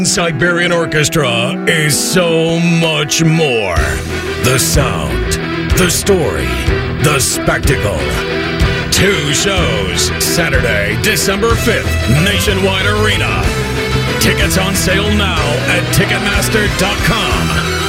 Siberian Orchestra is so much more. The sound, the story, the spectacle. 2 shows, Saturday, December 5th, Nationwide Arena. Tickets on sale now at Ticketmaster.com.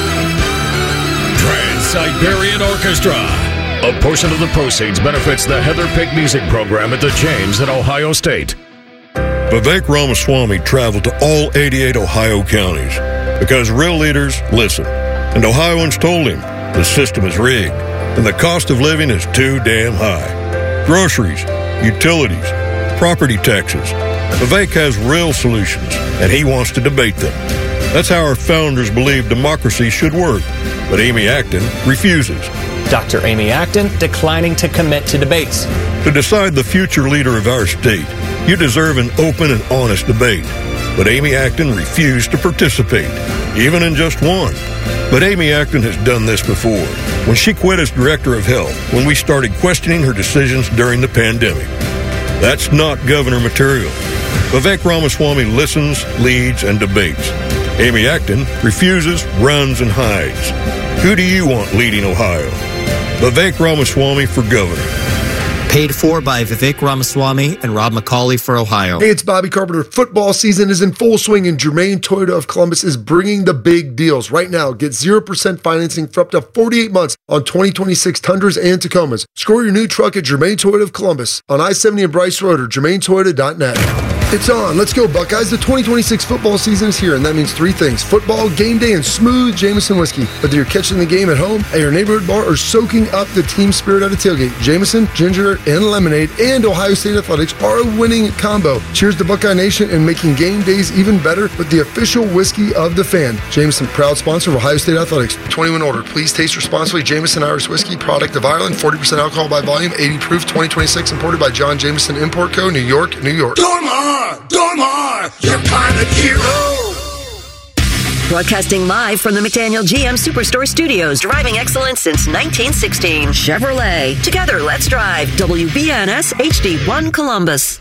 Trans-Siberian Orchestra. A portion of the proceeds benefits the Heather Pick Music Program at the James at Ohio State. Vivek Ramaswamy traveled to all 88 Ohio counties because real leaders listen. And Ohioans told him the system is rigged and the cost of living is too damn high. Groceries, utilities, property taxes. Vivek has real solutions and he wants to debate them. That's how our founders believed democracy should work. But Amy Acton refuses. Dr. Amy Acton declining to commit to debates. To decide the future leader of our state, you deserve an open and honest debate. But Amy Acton refused to participate, even in just one. But Amy Acton has done this before, when she quit as director of health, when we started questioning her decisions during the pandemic. That's not governor material. Vivek Ramaswamy listens, leads, and debates. Amy Acton refuses, runs, and hides. Who do you want leading Ohio? Vivek Ramaswamy for governor. Paid for by Vivek Ramaswamy and Rob McCauley for Ohio. Hey, it's Bobby Carpenter. Football season is in full swing, and Germain Toyota of Columbus is bringing the big deals. Right now, get 0% financing for up to 48 months on 2026 Tundras and Tacomas. Score your new truck at Germain Toyota of Columbus on I-70 and Bryce Road or GermainToyota.net. It's on. Let's go, Buckeyes. The 2026 football season is here, and that means 3 things: football, game day, and smooth Jameson whiskey. Whether you're catching the game at home, at your neighborhood bar, or soaking up the team spirit at a tailgate, Jameson, ginger, and lemonade, and Ohio State Athletics are a winning combo. Cheers to Buckeye Nation and making game days even better with the official whiskey of the fan. Jameson, proud sponsor of Ohio State Athletics. 21 older. Please taste responsibly. Jameson Irish Whiskey, product of Ireland, 40% alcohol by volume, 80 proof, 2026, imported by John Jameson Import Co., New York, New York. Dormar, your pilot hero. Broadcasting live from the McDaniel GM Superstore Studios. Driving excellence since 1916. Chevrolet. Together, let's drive. WBNS HD1 Columbus.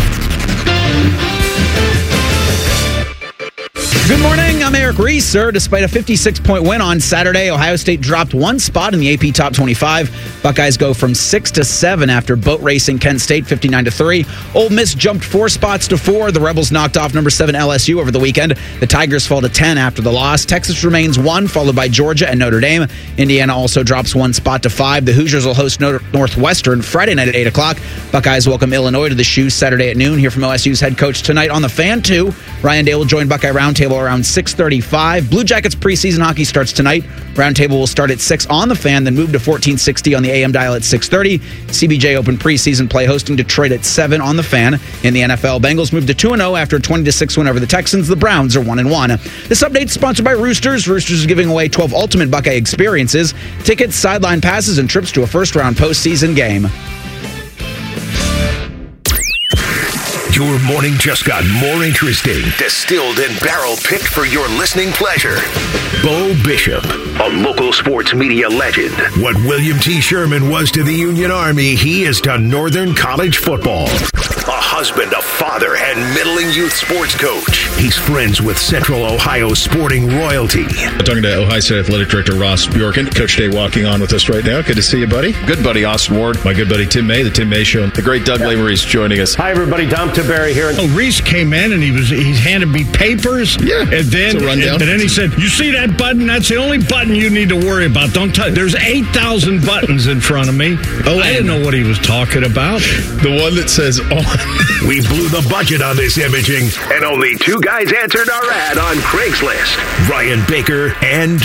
Good morning, I'm Eric Reeser. Despite a 56-point win on Saturday, Ohio State dropped 1 spot in the AP Top 25. Buckeyes go from 6 to 7 after boat racing Kent State 59-3. Ole Miss jumped 4 spots to 4. The Rebels knocked off number 7 LSU over the weekend. The Tigers fall to 10 after the loss. Texas remains 1, followed by Georgia and Notre Dame. Indiana also drops 1 spot to 5. The Hoosiers will host Northwestern Friday night at 8 o'clock. Buckeyes welcome Illinois to the Shoe Saturday at noon. Hear from OSU's head coach tonight on the Fan 2. Ryan Day will join Buckeye Roundtable around 6:35. Blue Jackets preseason hockey starts tonight. Roundtable will start at 6 on the Fan, then move to 1460 on the AM dial at 6:30. CBJ Open preseason play hosting Detroit at 7 on the Fan. In the NFL, Bengals moved to 2-0 after a 20-6 win over the Texans. The Browns are 1-1. This update is sponsored by Roosters. Roosters is giving away 12 ultimate Buckeye experiences, tickets, sideline passes, and trips to a first-round postseason game. Your morning just got more interesting. Distilled and barrel-picked for your listening pleasure. Bo Bishop, a local sports media legend. What William T. Sherman was to the Union Army, he is to Northern College football. A husband, a father, and middling youth sports coach. He's friends with Central Ohio sporting royalty. I'm talking to Ohio State Athletic Director Ross Bjorken. Coach Day walking on with us right now. Good to see you, buddy. Good buddy Austin Ward. My good buddy Tim May, the Tim May Show. The great Doug Lamery's joining us. Hi, everybody. Dom Taberry here. Oh, Reese came in and he handed me papers. Yeah. And then, and then he said, "You see that button? That's the only button you need to worry about. Don't touch. There's 8,000 buttons in front of me." Oh, I didn't know what he was talking about. The one that says on. We blew the budget on this imaging, and only 2 guys answered our ad on Craigslist. Ryan Baker and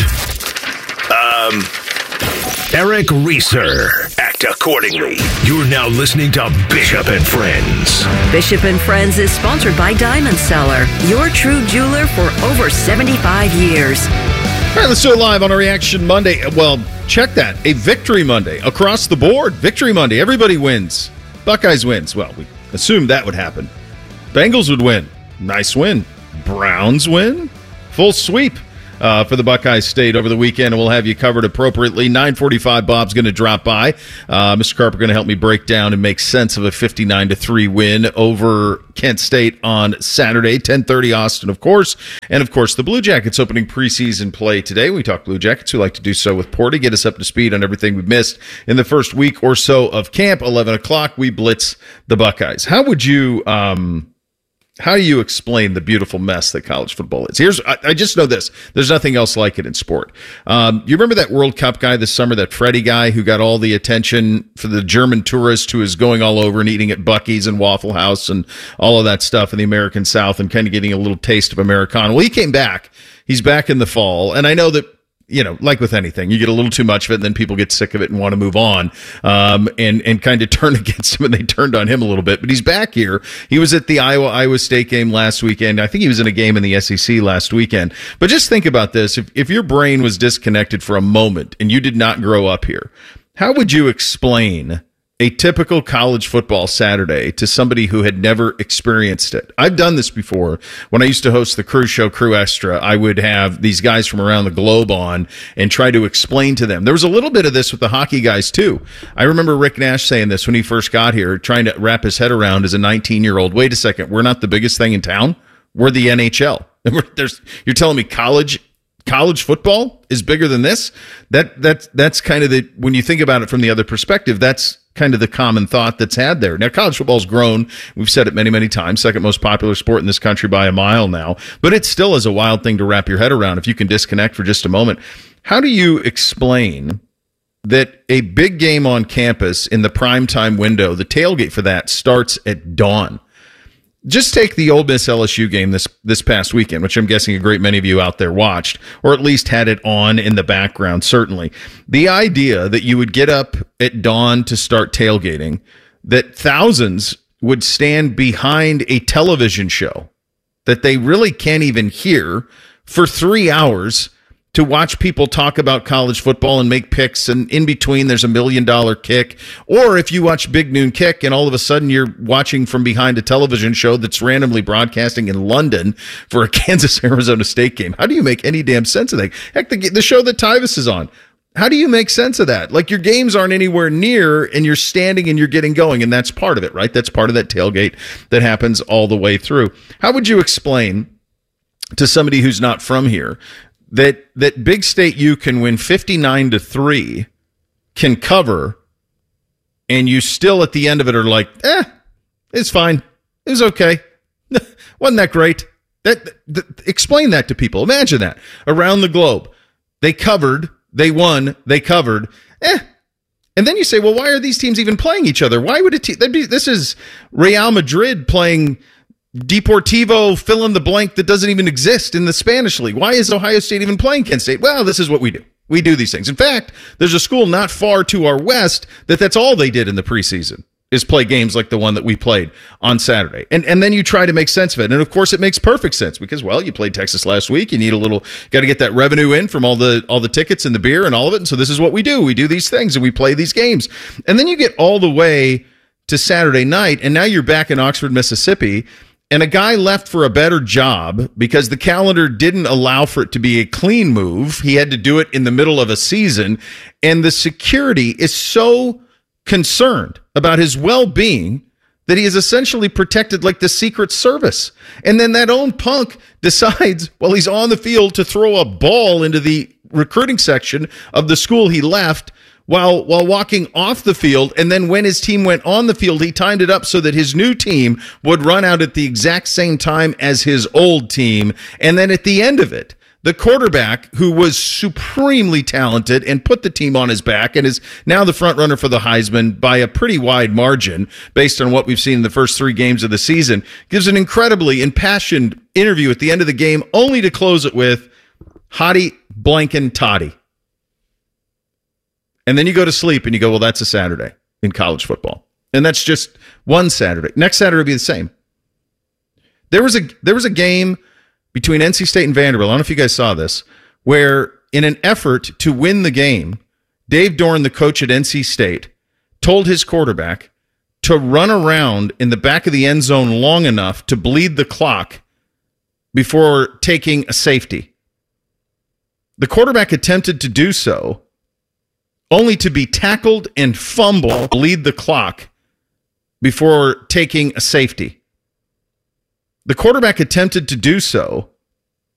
Eric Reeser. Act accordingly. You're now listening to Bishop and Friends. Bishop and Friends is sponsored by Diamond Seller, your true jeweler for over 75 years. All right, let's do it live on a Reaction Monday. Well, check that. A Victory Monday across the board. Victory Monday. Everybody wins. Buckeyes wins. Well, we assumed that would happen. Bengals would win. Nice win. Browns win. Full sweep. for the Buckeyes State over the weekend, and we'll have you covered appropriately. 9:45, Bob's going to drop by. Mr. Carper going to help me break down and make sense of a 59-3 win over Kent State on Saturday. 10:30 Austin, of course. And, of course, the Blue Jackets opening preseason play today. We talk Blue Jackets. We like to do so with Porty. Get us up to speed on everything we've missed in the first week or so of camp. 11 o'clock, we blitz the Buckeyes. How would you... How do you explain the beautiful mess that college football is? I just know this. There's nothing else like it in sport. You remember that World Cup guy this summer, that Freddie guy who got all the attention for the German tourist who is going all over and eating at Buc-ee's and Waffle House and all of that stuff in the American South and kind of getting a little taste of Americana? Well, he came back. He's back in the fall. And I know that, like with anything, you get a little too much of it, and then people get sick of it and want to move on, and kind of turn against him, and they turned on him a little bit. But he's back here. He was at the Iowa State game last weekend. I think he was in a game in the SEC last weekend. But just think about this. If your brain was disconnected for a moment and you did not grow up here, how would you explain a typical college football Saturday to somebody who had never experienced it? I've done this before. When I used to host the cruise show Crew Extra, I would have these guys from around the globe on and try to explain to them. There was a little bit of this with the hockey guys too. I remember Rick Nash saying this when he first got here, trying to wrap his head around as a 19-year-old. Wait a second, we're not the biggest thing in town. We're the NHL. You're telling me college football is bigger than this? That's kind of when you think about it from the other perspective, that's kind of the common thought that's had there. Now, college football's grown. We've said it many, many times. Second most popular sport in this country by a mile now. But it still is a wild thing to wrap your head around if you can disconnect for just a moment. How do you explain that a big game on campus in the primetime window, the tailgate for that starts at dawn? Just take the Ole Miss LSU game this past weekend, which I'm guessing a great many of you out there watched, or at least had it on in the background, certainly. The idea that you would get up at dawn to start tailgating, that thousands would stand behind a television show that they really can't even hear for 3 hours to watch people talk about college football and make picks, and in between there's $1 million kick. Or if you watch Big Noon Kick and all of a sudden you're watching from behind a television show that's randomly broadcasting in London for a Kansas-Arizona State game. How do you make any damn sense of that? Heck, the show that Tyvus is on. How do you make sense of that? Like, your games aren't anywhere near, and you're standing and you're getting going, and that's part of it, right? That's part of that tailgate that happens all the way through. How would you explain to somebody who's not from here that Big State U can win 59-3, can cover, and you still at the end of it are like, it's fine. It was okay. Wasn't that great? Explain that to people. Imagine that. Around the globe. They covered, they won, they covered. And then you say, well, why are these teams even playing each other? Why would this is Real Madrid playing Deportivo, fill in the blank, that doesn't even exist in the Spanish league. Why is Ohio State even playing Kent State? Well, this is what we do. We do these things. In fact, there's a school not far to our west that's all they did in the preseason, is play games like the one that we played on Saturday. And then you try to make sense of it. And of course it makes perfect sense because, well, you played Texas last week. You need got to get that revenue in from all the tickets and the beer and all of it. And so this is what we do. We do these things and we play these games. And then you get all the way to Saturday night, and now you're back in Oxford, Mississippi. And a guy left for a better job because the calendar didn't allow for it to be a clean move. He had to do it in the middle of a season. And the security is so concerned about his well-being that he is essentially protected like the Secret Service. And then that own punk decides, while he's on the field, to throw a ball into the recruiting section of the school he left while walking off the field. And then when his team went on the field, he timed it up so that his new team would run out at the exact same time as his old team. And then at the end of it, the quarterback, who was supremely talented and put the team on his back and is now the front runner for the Heisman by a pretty wide margin based on what we've seen in the first 3 games of the season, gives an incredibly impassioned interview at the end of the game, only to close it with Hottie Blankin' Toddy. And then you go to sleep and you go, well, that's a Saturday in college football. And that's just one Saturday. Next Saturday will be the same. There was a game between NC State and Vanderbilt. I don't know if you guys saw this, where in an effort to win the game, Dave Dorn, the coach at NC State, told his quarterback to run around in the back of the end zone long enough to bleed the clock before taking a safety. The quarterback attempted to do so, only to be tackled and fumble, lead the clock before taking a safety. The quarterback attempted to do so,